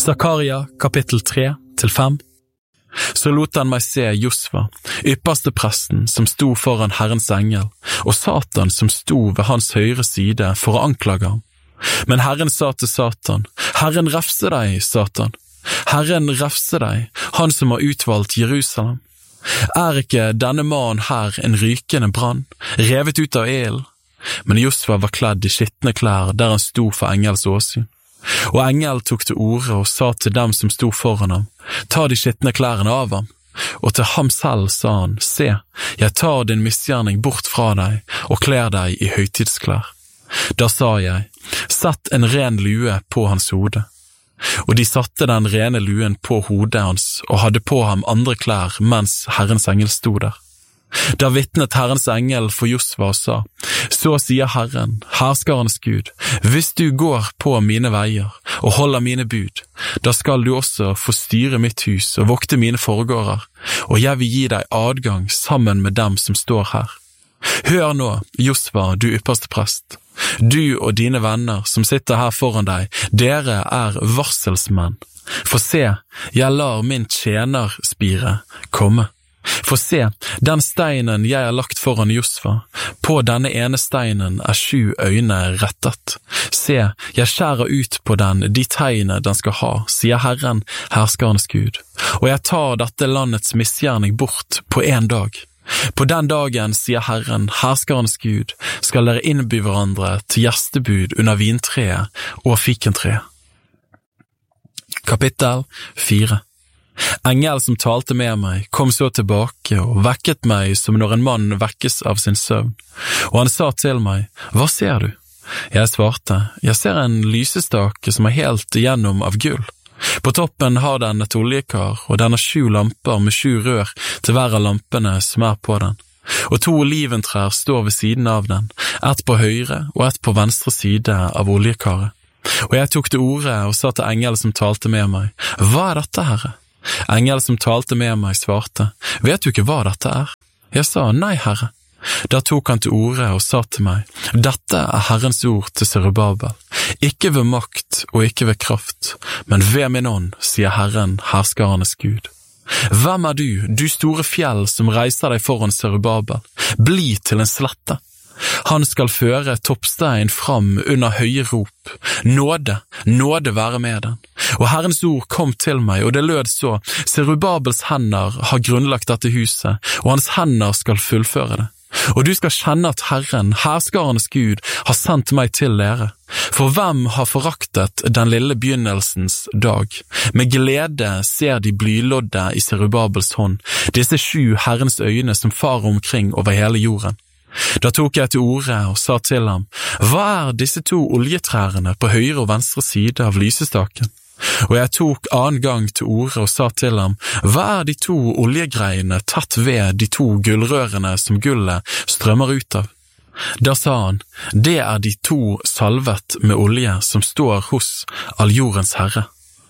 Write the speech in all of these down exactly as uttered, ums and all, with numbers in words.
Zakaria kapittel tre til fem. Så lot han meg se Josva, ypperste presten som sto foran Herrens engel, og Satan som sto ved hans høyre side for å anklage ham. Men Herren sa til Satan, Herren refse deg, Satan. Herren refse deg, han som har utvalgt Jerusalem. Er ikke denne mannen her en rykende brann, revet ut av elen? Men Josva var kledd i skittne klær der han sto for engels åsyn. Og engel tok til orde og sa til dem som sto foran ham, ta de skittne klærne av ham. Og til ham selv sa han, se, jeg tar din misgjerning bort fra deg og kler deg i høytidsklær. Da sa jeg, sett en ren lue på hans hode. Og de satte den rene luen på hodet hans og hadde på ham andre klær mens Herrens engel sto der. Da vittnet Herrens engel for Josva og sa, så sier Herren, herskarens Gud, hvis du går på mine veier og holder mine bud, da skal du også få styre mitt hus og vokte mine forgårder, og jeg vil gi deg adgang sammen med dem som står her. Hør nå, Josva, du ypperste prest. Du og dine venner som sitter her foran deg, dere er varselsmenn. For se, jeg lar min tjenerspire komme. For se, den steinen jeg har lagt foran Josva, på denne ene steinen er sju øyne rettet. Se, jeg skjærer ut på den de tegnene den skal ha, sier Herren, herskarens Gud. Og jeg tar dette landets misgjerning bort på en dag. På den dagen, sier Herren, herskarens Gud, skal dere innby hverandre til gjestebud under vintreet og fikentreet. Kapittel fire. Engel som talte med meg kom så tilbake og vekket meg som når en mann vekkes av sin søvn. Og han sa til meg, hva ser du? Jeg svarte, jeg ser en lysestake som er helt igjennom av gull. På toppen har den et oljekar, og den har sju lamper med sju rør til hver av lampene som er på den. Og to oliventrær står ved siden av den, ett på høyre og ett på venstre side av oljekaret. Og jeg tok til orde og sa til engel som talte med meg, hva er dette, Herre? Engel som talte med meg svarte, vet du ikke hva dette er? Jeg sa, nei, Herre. Da tok han til orde og sa til meg, dette er Herrens ord til Serubabel, ikke ved makt og ikke ved kraft, men ved min ånd, sier Herren, herskarens Gud. Hvem er du, du store fjell som reiser deg foran Serubabel? Bli til en slette. Han skal føre toppstein fram under høye rop. Nåde, nåde være med den. Og Herrens ord kom til meg, og det lød så, Serubabels hender har grunnlagt dette huset, og hans hender skal fullføre det. Og du skal kjenne at Herren, herskarens Gud, har sendt meg til dere. For hvem har foraktet den lille begynnelsens dag? Med glede ser de blylodde i Serubabels hånd, disse sju Herrens øyne som farer omkring over hele jorden. Da tok jeg til orde og sa til ham, hva er disse to oljetrærne på høyre og venstre side av lysestaken? Og jeg tok annen gang til orde og sa til ham, hva er de to oljegreiene tatt ved de to gullrørene som gullet strømmer ut av? Da sa han, det er de to salvet med olje som står hos all jordens herre.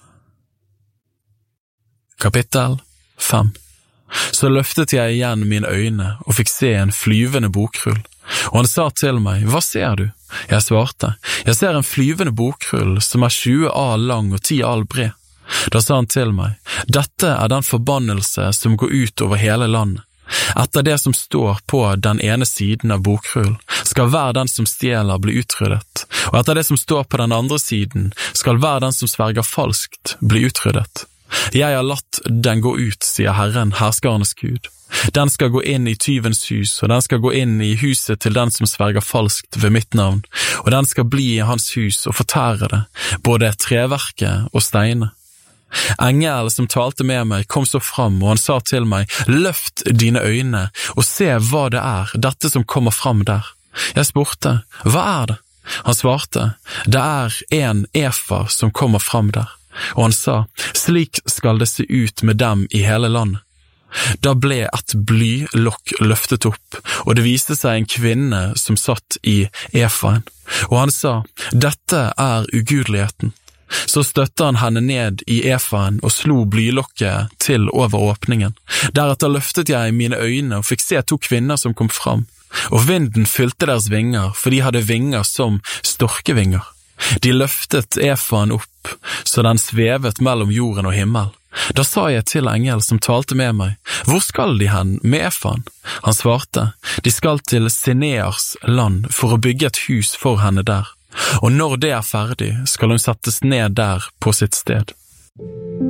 Kapittel fem. Så løftet jeg igjen mine øyne og fikk se en flyvende bokrull. Og han sa til meg, hva ser du? Jeg svarte, jeg ser en flyvende bokrull som er tjue al lang og ti al bred. Da sa han til meg, dette er den forbannelse som går ut over hele landet. Etter det som står på den ene siden av bokrullen, skal hver den som stjeler bli utryddet, og etter det som står på den andre siden, skal hver den som sverger falskt bli utryddet. Jeg har latt den gå ut, sier Herren, herskarens Gud. Den skal gå inn i tyvens hus, og den skal gå inn i huset til den som sverger falskt ved mitt navn, og den skal bli i hans hus og fortære det, både treverket og steine. Engel som talte med meg kom så fram, og han sa til meg, løft dine øyne og se hva det er, dette som kommer fram der. Jeg spurte, hva er det? Han svarte, det er en efa som kommer fram der. Og han sa, slik skal det se ut med dem i hele landet. Da ble et blylokk løftet opp, og det viste seg en kvinne som satt i efaen. Og han sa, dette er ugudeligheten. Så støtte han henne ned i efaen og slo blylokket til over åpningen. Deretter løftet jeg mine øyne og fikk se to kvinner som kom fram, og vinden fylte deres vinger, for de hadde vinger som storkevinger. De løftet efaen opp opp, så den svevet mellom jorden og himmel. Da sa jeg til engel som talte med meg, hvor skal de hen med Efaen? Han svarte, de skal til Sinears land for å bygge et hus for henne der, og når det er ferdig, skal hun settes ned der på sitt sted.